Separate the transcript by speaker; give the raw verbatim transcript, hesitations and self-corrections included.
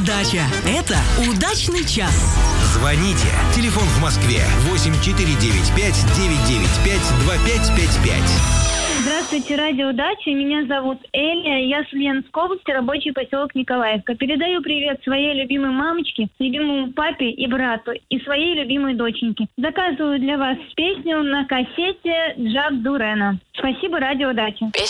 Speaker 1: Удача – это удачный час.
Speaker 2: Звоните. Телефон в Москве восемь четыре девять пять девять девять пять два пять пять пять.
Speaker 3: Здравствуйте, радио «Удача». Меня зовут Эля. Я с Ульяновской области, рабочий поселок Николаевка. Передаю привет своей любимой мамочке, любимому папе и брату и своей любимой доченьке. Заказываю для вас песню на кассете Джак Дурена. Спасибо, радио «Удача».